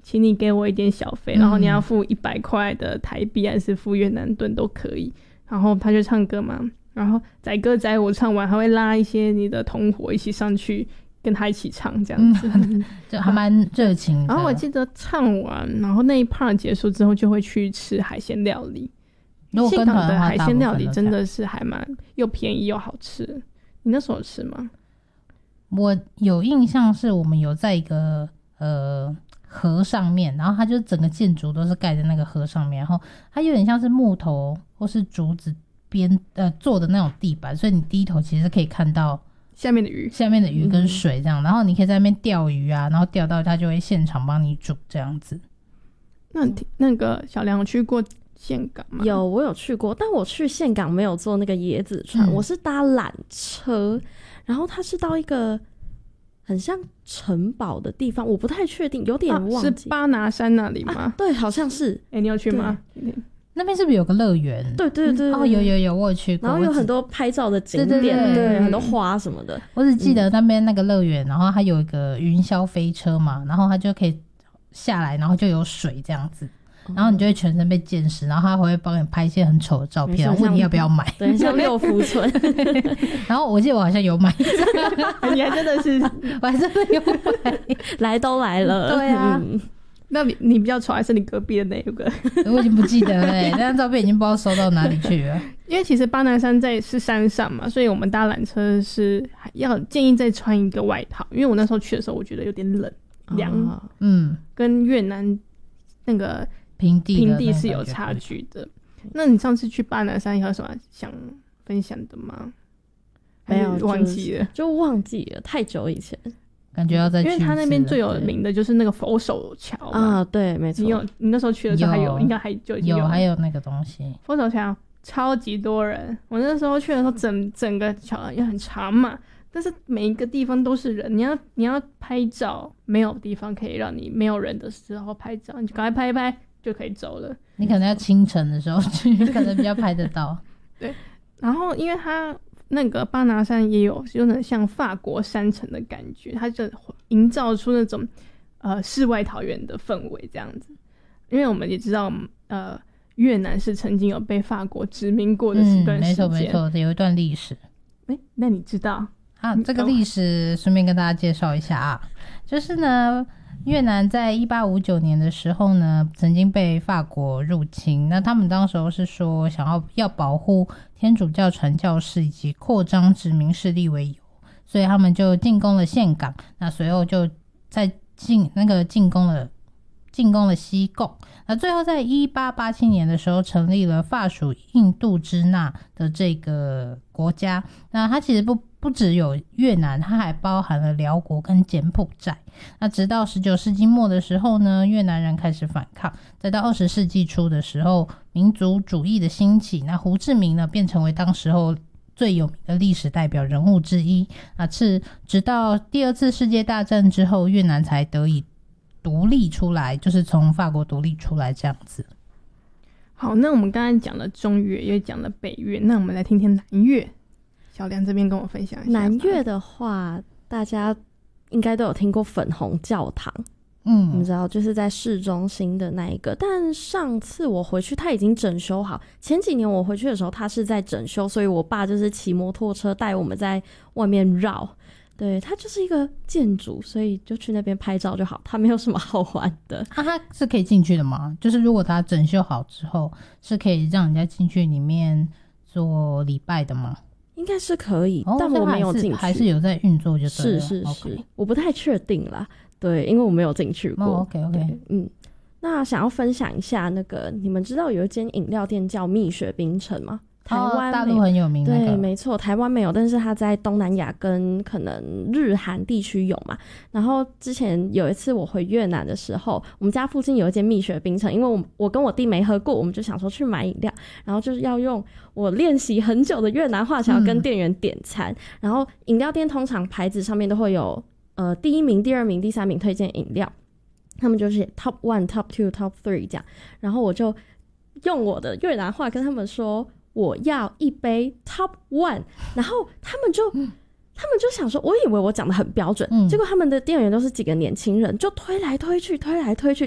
请你给我一点小费，然后你要付100块的台币还是付越南盾都可以。然后他就唱歌嘛，然后载歌载舞唱完还会拉一些你的同伙一起上去跟他一起唱这样子， 就还蛮热情的。 然后我记得唱完然后那一 part 结束之后就会去吃海鲜料理，岘港的海鲜料理真的是还蛮又便宜又好吃。你那时候有吃吗？ 我有印象是我们有在一个河上面，然后它就整个建筑都是盖在那个河上面，然后它有点像是木头或是竹子做的那种地板，所以你低头其实可以看到下面的鱼跟水这样，然后你可以在那边钓鱼啊，然后钓到它就会现场帮你煮这样子。 那个小梁有去过岘港吗？ 有，我有去过，但我去岘港没有坐那个椰子船，我是搭缆车，然后它是到一个很像城堡的地方，我不太确定，有点忘记。 是巴拿山那里吗？ 对，好像是。 你有去吗？ 那边是不是有个乐园？ 对对对， 哦，有，我有去过。 然后有很多拍照的景点，对，很多花什么的。 我只记得那边那个乐园，然后它有一个云霄飞车嘛，然后它就可以下来，然后就有水这样子。然后你就会全身被溅湿，然后他会帮你拍一些很丑的照片，问你要不要买。 对，像六福村。 然后我记得我好像有买。 你还真的是， 我还真的有买。 来都来了。 对啊。 那你比较丑还是你隔壁的那个？ 我已经不记得了那张照片已经不知道收到哪里去了。 因为其实巴拿山是山上嘛，所以我们搭缆车是要建议再穿一个外套，因为我那时候去的时候我觉得有点冷凉，跟越南那个平地是有差距的。那你上次去巴拿山有什么想分享的吗？ 没有， 忘记了， 就忘记了，太久以前。 感觉要再去一次了， 因为他那边最有名的就是那个佛手桥啊，对，没错。 你那时候去的时候还有，应该就有还有那个东西。 佛手桥超级多人，我那时候去的时候整个桥也很长嘛，但是每一个地方都是人，你要拍照，没有地方可以让你没有人的时候拍照，你就赶快拍一拍就可以走了。 你可能要清晨的时候去，可能比较拍得到。 对，然后因为它那个巴拿山也有点像法国山城的感觉，它就营造出那种世外桃源的氛围这样子。因为我们也知道越南是曾经有被法国殖民过的一段时间， 没错，有一段历史。 那你知道这个历史顺便跟大家介绍一下啊，就是呢越南在1859年的时候呢曾经被法国入侵，那他们当时候是说要保护天主教传教士以及扩张殖民势力为由，所以他们就进攻了岘港，那随后就在进攻了西贡，那最后在1887年的时候成立了法属印度支那的这个国家。那它其实不只有越南，它还包含了辽国跟柬埔寨。那直到19世纪末的时候呢，越南人开始反抗，再到20世纪初的时候，民族主义的兴起，那胡志明呢便成为当时候最有名的历史代表人物之一。那直到第二次世界大战之后，越南才得以独立出来，就是从法国独立出来这样子。 好，那我们刚才讲了中越，也讲了北越，那我们来听听南越。小梁这边跟我分享一下。 南越的话，大家应该都有听过粉红教堂，你知道，就是在市中心的那一个。但上次我回去，它已经整修好。前几年我回去的时候，它是在整修，所以我爸就是骑摩托车带我们在外面绕。对，它就是一个建筑，所以就去那边拍照就好，它没有什么好玩的。 它是可以进去的吗？就是如果它整修好之后，是可以让人家进去里面做礼拜的吗？ 应该是可以，但我没有进去， 还是有在运作就对了。 是、 okay. 我不太确定啦。对，因为我没有进去过。 OK， 那想要分享一下那个，你们知道有一间饮料店叫蜜雪冰城吗？台湾大陆很有名， 对，没错，台湾没有，但是它在东南亚跟可能日韩地区有嘛。然后之前有一次我回越南的时候，我们家附近有一间蜜雪冰城，因为我跟我弟没喝过，我们就想说去买饮料，然后就是要用我练习很久的越南话，想要跟店员点餐。然后饮料店通常牌子上面都会有第一名、第二名、第三名推荐饮料，他们就写 Top 1、Top 2、Top 3这样。然后我就用我的越南话跟他们说，我要一杯 Top 1， 然后他们就想说，我以为我讲的很标准，结果他们的店员都是几个年轻人，就推来推去，